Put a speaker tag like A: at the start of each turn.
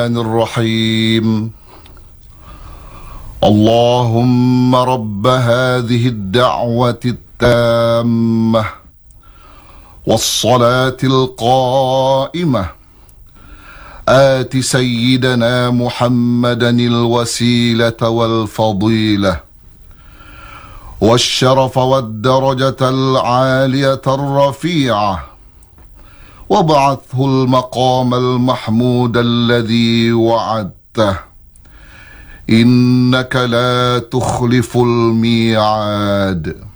A: الرحيم. اللهم رب هذه الدعوة التامة والصلاة القائمة آت سيدنا محمدا الوسيلة والفضيلة والشرف والدرجة العالية الرفيعة، وابعثه المقام المحمود الذي وعدته، إنك لا تخلف الميعاد.